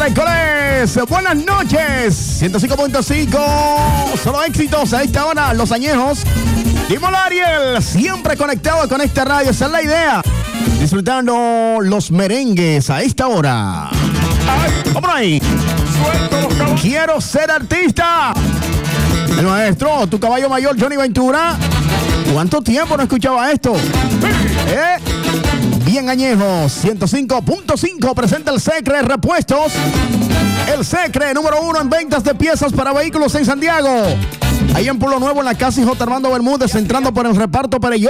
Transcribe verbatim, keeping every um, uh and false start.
miércoles. Buenas noches. ciento cinco punto cinco. Solo éxitos a esta hora, los añejos. Dímelo, Ariel. Siempre conectado con esta radio. Esa es la idea. Disfrutando los merengues a esta hora. Vamos ahí. Quiero ser artista. El maestro, tu caballo mayor, Johnny Ventura. ¿Cuánto tiempo no escuchaba esto? ¿Eh? Bien añejo. ciento cinco punto cinco presenta el Secre Repuestos. El Secre número uno en ventas de piezas para vehículos en Santiago. Ahí en Pueblo Nuevo, en la casa J. Armando Bermúdez, entrando por el reparto Pereyó.